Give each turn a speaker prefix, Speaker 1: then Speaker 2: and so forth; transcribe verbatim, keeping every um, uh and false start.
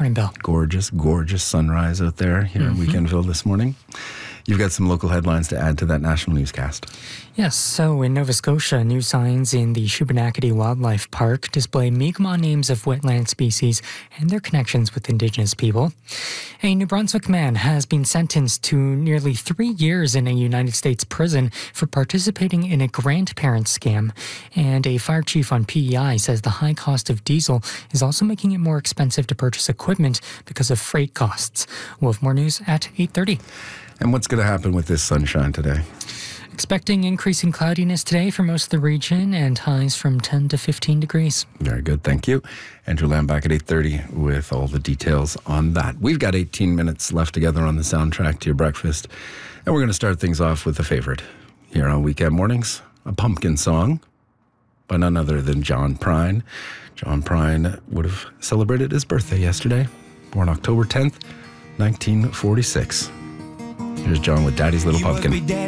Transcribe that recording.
Speaker 1: Morning, Bill.
Speaker 2: Gorgeous, gorgeous sunrise out there here mm-hmm. in Weekendville this morning. You've got some local headlines to add to that national newscast.
Speaker 1: Yes, so in Nova Scotia, new signs in the Shubenacadie Wildlife Park display Mi'kmaq names of wetland species and their connections with Indigenous people. A New Brunswick man has been sentenced to nearly three years in a United States prison for participating in a grandparent scam. And a fire chief on P E I says the high cost of diesel is also making it more expensive to purchase equipment because of freight costs. We'll have more news at eight thirty.
Speaker 2: And what's going to happen with this sunshine today?
Speaker 1: Expecting increasing cloudiness today for most of the region and highs from ten to fifteen degrees.
Speaker 2: Very good, thank you. Andrew Lamb back at eight thirty with all the details on that. We've got eighteen minutes left together on the soundtrack to your breakfast. And we're going to start things off with a favorite here on Weekend Mornings, a pumpkin song by none other than John Prine. John Prine would have celebrated his birthday yesterday, born October tenth, nineteen forty-six. Here's John with Daddy's Little Pumpkin.